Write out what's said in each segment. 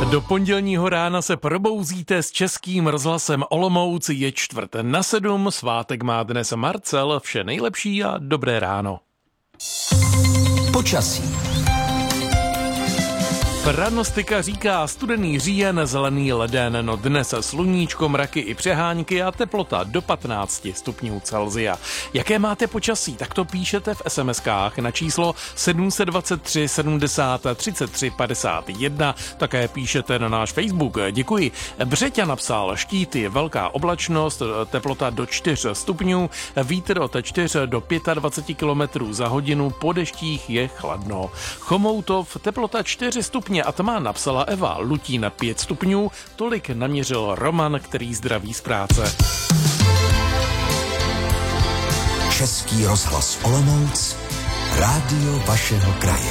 Do pondělního rána se probouzíte s Českým rozhlasem Olomouc, je 6:45, svátek má dnes Marcel, vše nejlepší a dobré ráno. Počasí. Prognostika říká studený říjen, zelený leden, no dnes sluníčko, mraky i přehánky a teplota do 15 stupňů Celsia. Jaké máte počasí, tak to píšete v SMS-kách na číslo 723 70 33 51, také píšete na náš Facebook. Děkuji. Břeťa napsal, Štíty, velká oblačnost, teplota do 4 stupňů, vítr od 4 do 25 km za hodinu, po deštích je chladno. Chomoutov, teplota 4 stupně a tma, napsala Eva, Lutín 5 stupňů, tolik naměřil Roman, který zdraví z práce. Český rozhlas Olomouc, rádio vašeho kraje.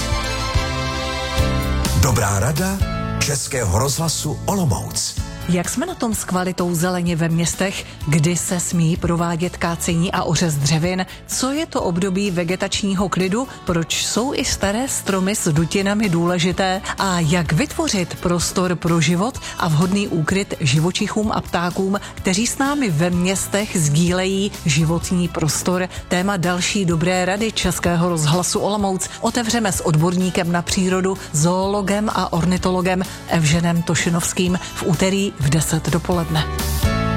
Dobrá rada Českého rozhlasu Olomouc. Jak jsme na tom s kvalitou zeleně ve městech? Kdy se smí provádět kácení a ořez dřevin? Co je to období vegetačního klidu? Proč jsou i staré stromy s dutinami důležité? A jak vytvořit prostor pro život a vhodný úkryt živočichům a ptákům, kteří s námi ve městech sdílejí životní prostor? Téma další dobré rady Českého rozhlasu Olomouc otevřeme s odborníkem na přírodu, zoologem a ornitologem Evženem Tošenovským v úterý v 10 dopoledne.